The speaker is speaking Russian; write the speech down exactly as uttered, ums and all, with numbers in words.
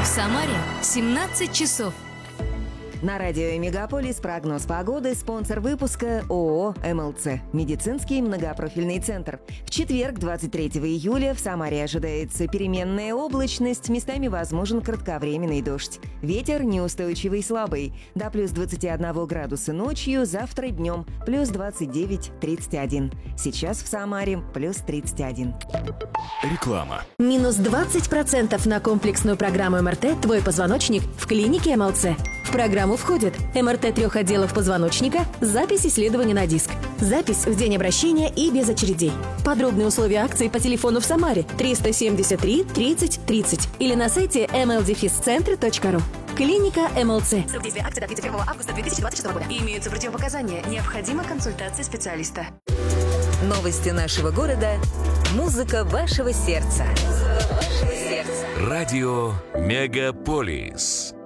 В Самаре семнадцать часов. На радио «Мегаполис» прогноз погоды, спонсор выпуска ООО «МЛЦ» – медицинский многопрофильный центр. В четверг, двадцать третьего июля, в Самаре ожидается переменная облачность, местами возможен кратковременный дождь. Ветер неустойчивый слабый, до плюс двадцати одного градуса ночью, завтра днем плюс двадцать девять - тридцать один. Сейчас в Самаре плюс тридцать один. Реклама. Минус двадцать процентов на комплексную программу эм эр тэ «Твой позвоночник» в клинике эм эл цэ. В программу входит эм эр тэ трех отделов позвоночника, запись исследования на диск, запись в день обращения и без очередей. Подробные условия акции по телефону в Самаре триста семьдесят три тридцать тридцать или на сайте эм эл дефис центр точка ру. Клиника эм эл цэ. Срок действия акции до тридцать первого августа две тысячи двадцать шестого года. Имеются противопоказания. Необходима консультация специалиста. Новости нашего города. Музыка вашего сердца. Радио «Мегаполис».